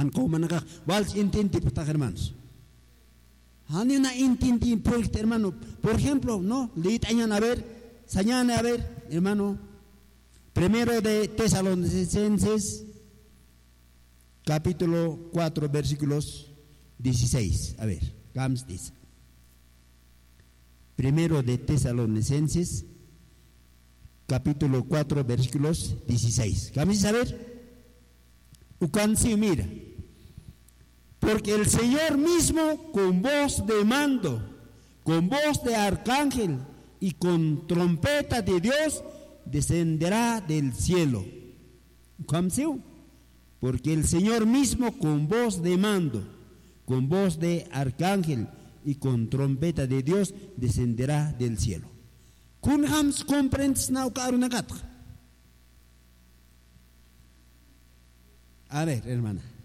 Han comanacá, vals intenti puta hermanos. Han una intenti proyecto hermano. Por ejemplo, no, leitañan a ver, sañana a ver, hermano. Primero de Tesalonicenses, capítulo 4, versículos 16. A ver, Gams dice. Primero de Tesalonicenses, capítulo 4, versículos 16. Gams a ver. Ucansi, mira. Porque el Señor mismo con voz de mando, con voz de arcángel y con trompeta de Dios descenderá del cielo. Porque el Señor mismo con voz de mando, con voz de arcángel y con trompeta de Dios descenderá del cielo. Kunhams comprendes now karunakat. A ver, hermana.